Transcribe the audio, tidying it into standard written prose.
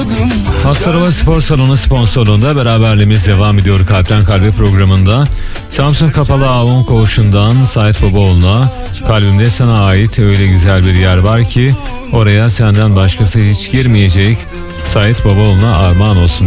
Hastarova Spor Salonu sponsorluğunda beraberliğimiz devam ediyor Kalpten Kalbe programında. Samsun Kapalı Avun Koğuşu'ndan Sait Babaoğlu'na kalbimde sana ait öyle güzel bir yer var ki oraya senden başkası hiç girmeyecek. Sait Babaoğlu'na armağan olsun.